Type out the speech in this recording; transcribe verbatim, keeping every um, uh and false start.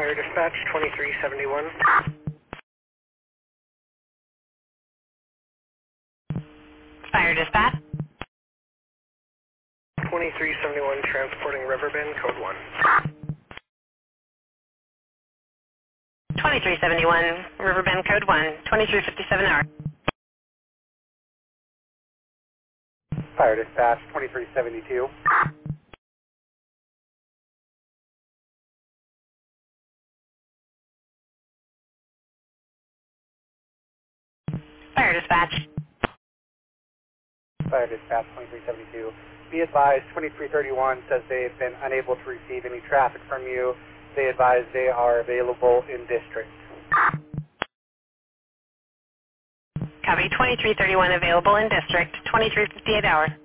Fire dispatch twenty-three seventy-one. Fire dispatch. twenty-three seventy-one transporting Riverbend, code one. twenty-three seventy-one, Riverbend code one, twenty-three fifty-seven hour. Fire dispatch twenty-three seventy-two. Fire dispatch. Fire dispatch twenty-three seventy-two. Be advised, twenty-three thirty-one says they've been unable to receive any traffic from you. They advise they are available in district. Copy, twenty-three thirty-one available in district, twenty-three fifty-eight hour.